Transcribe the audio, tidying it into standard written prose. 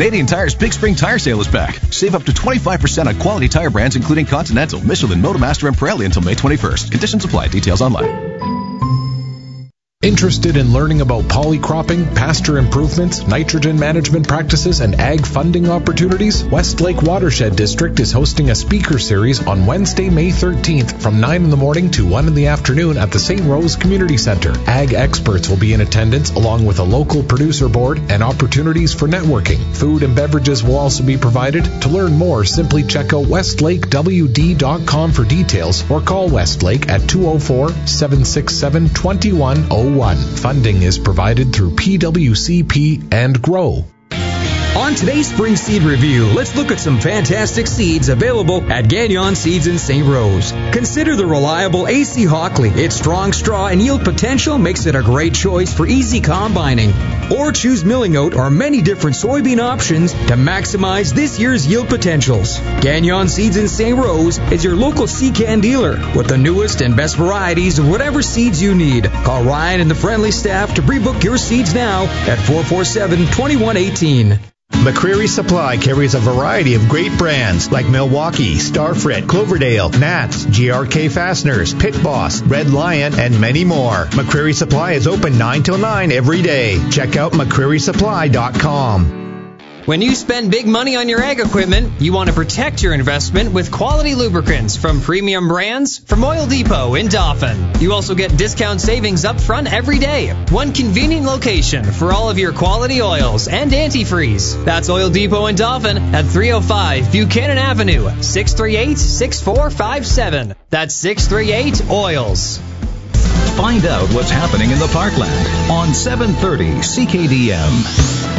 Canadian Tire's Big Spring Tire Sale is back. Save up to 25% on quality tire brands including Continental, Michelin, Motomaster, and Pirelli until May 21st. Conditions apply. Details online. Interested in learning about polycropping, pasture improvements, nitrogen management practices, and ag funding opportunities? Westlake Watershed District is hosting a speaker series on Wednesday, May 13th from 9 in the morning to 1 in the afternoon at the St. Rose Community Center. Ag experts will be in attendance along with a local producer board and opportunities for networking. Food and beverages will also be provided. To learn more, simply check out westlakewd.com for details or call Westlake at 204-767-2101. Funding is provided through PWCP and GROW. On today's Spring Seed Review, let's look at some fantastic seeds available at Gagnon Seeds in St. Rose. Consider the reliable AC Hockley. Its strong straw and yield potential makes it a great choice for easy combining. Or choose milling oat or many different soybean options to maximize this year's yield potentials. Gagnon Seeds in St. Rose is your local seed-can dealer with the newest and best varieties of whatever seeds you need. Call Ryan and the friendly staff to pre-book your seeds now at 447-2118. McCreary Supply carries a variety of great brands like Milwaukee, Starfrit, Cloverdale, Nats, GRK Fasteners, Pit Boss, Red Lion, and many more. McCreary Supply is open 9 till 9 every day. Check out McCrearySupply.com. When you spend big money on your ag equipment, you want to protect your investment with quality lubricants from premium brands from Oil Depot in Dauphin. You also get discount savings up front every day. One convenient location for all of your quality oils and antifreeze. That's Oil Depot in Dauphin at 305 Buchanan Avenue, 638-6457. That's 638 Oils. Find out what's happening in the Parkland on 730 CKDM.